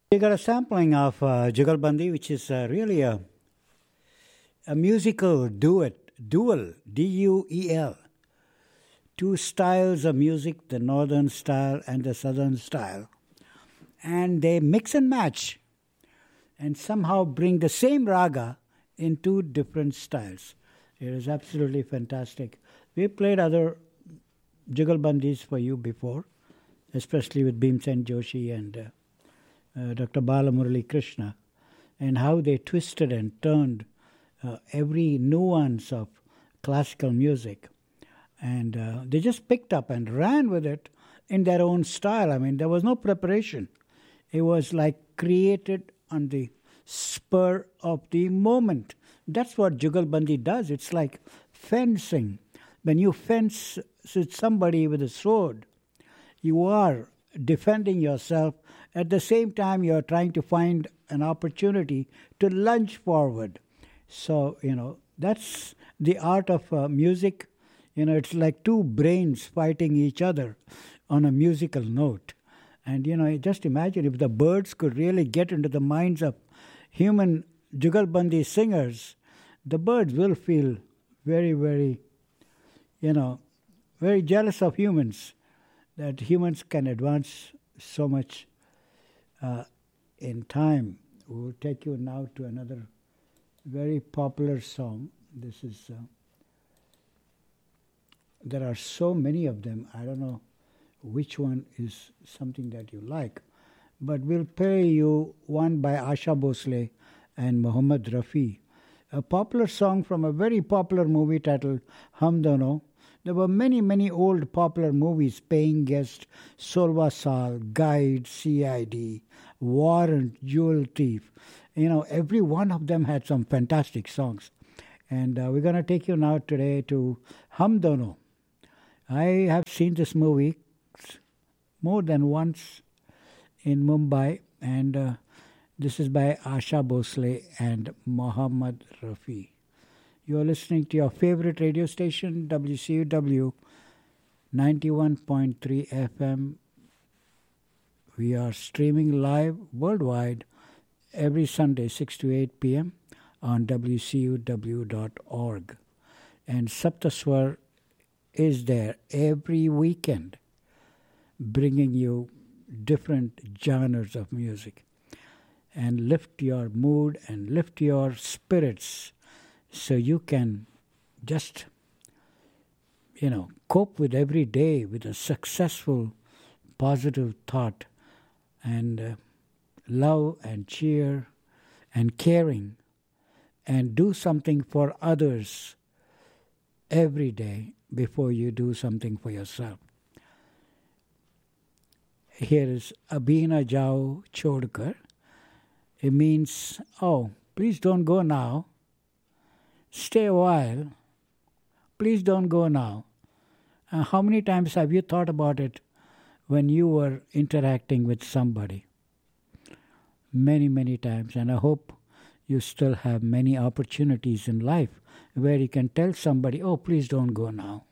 We got a sampling of Jugalbandi, which is really a musical duel, D-U-E-L. Two styles of music, the northern style and the southern style. And they mix and match and somehow bring the same raga in two different styles. It is absolutely fantastic. We played other Jugalbandis for you before, especially with Bhimsen Joshi and Dr. Balamurali Krishna, and how they twisted and turned every nuance of classical music. And they just picked up and ran with it in their own style. I mean, there was no preparation. It was like created on the spur of the moment. That's what Jugalbandi does. It's like fencing. When you fence with somebody with a sword, you are defending yourself. At the same time, you are trying to find an opportunity to lunge forward. So, that's the art of music. It's like two brains fighting each other on a musical note. And, just imagine if the birds could really get into the minds of human Jugalbandi singers, the birds will feel very, very, very jealous of humans, that humans can advance so much in time. We'll take you now to another very popular song. This is, there are so many of them, I don't know which one is something that you like. But we'll play you one by Asha Bhosle and Mohammad Rafi, a popular song from a very popular movie titled Hum Dono. There were many, many old popular movies, Paying Guest, Solva Sal, Guide, CID, Warrant, Jewel Thief. Every one of them had some fantastic songs. And we're going to take you now today to Hum Dono. I have seen this movie more than once in Mumbai, and this is by Asha Bhosle and Mohammad Rafi. You are listening to your favorite radio station, WCUW 91.3 FM. We are streaming live worldwide every Sunday, 6 to 8 p.m. on WCUW.org. And Saptaswar is there every weekend, bringing you different genres of music and lift your mood and lift your spirits so you can just, cope with every day with a successful, positive thought and love and cheer and caring, and do something for others every day before you do something for yourself. Here is Abhina Jao Chodkar. It means, oh, please don't go now. Stay a while. Please don't go now. How many times have you thought about it when you were interacting with somebody? Many, many times. And I hope you still have many opportunities in life where you can tell somebody, oh, please don't go now.